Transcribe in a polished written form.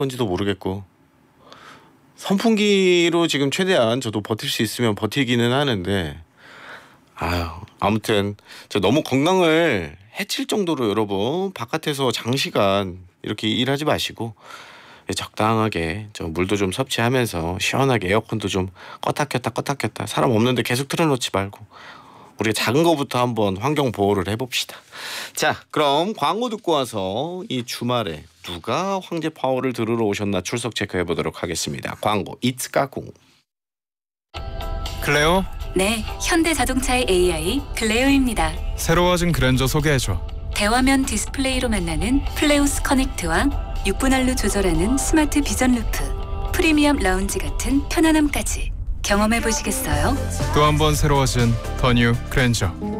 건지도 모르겠고 선풍기로 지금 최대한 저도 버틸 수 있으면 버티기는 하는데 아무튼 저 너무 건강을 해칠 정도로 여러분 바깥에서 장시간 이렇게 일하지 마시고 적당하게 저 물도 좀 섭취하면서 시원하게 에어컨도 좀 껐다 켰다 사람 없는데 계속 틀어놓지 말고 우리가 작은 거부터 한번 환경 보호를 해봅시다. 자, 그럼 광고 듣고 와서 이 주말에 누가 황제 파워를 들으러 오셨나 출석 체크해 보도록 하겠습니다. 광고 이츠까꿍. 클레오? 네, 현대자동차의 AI 클레오입니다. 새로워진 그랜저 소개해줘. 대화면 디스플레이로 만나는 플레우스 커넥트와 6분할로 조절하는 스마트 비전 루프, 프리미엄 라운지 같은 편안함까지 경험해 보시겠어요? 또 한 번 새로워진 더 뉴 그랜저.